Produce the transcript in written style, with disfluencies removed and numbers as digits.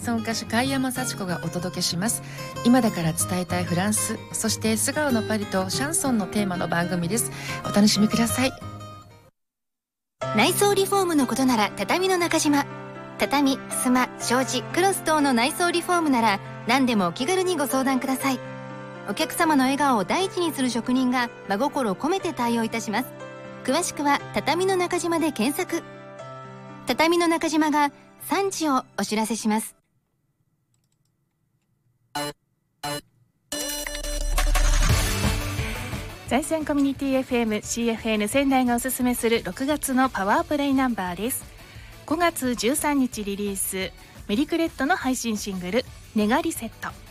ソン歌手貝山幸子がお届けします。今だから伝えたいフランス、そして素顔のパリとシャンソンのテーマの番組です。お楽しみください。 内装リフォームのことなら畳の中島。畳、襖、障子、クロス等の内装リフォームなら何でもお気軽にご相談ください。お客様の笑顔を第一にする職人が真心を込めて対応いたします。詳しくは畳の中島で検索。畳の中島が産地をお知らせします。 在線コミュニティ FM CFN 仙台がおすすめする6月のパワープレイナンバーです。5月13日リリース、メリクレットの配信シングル「ネガリセット」。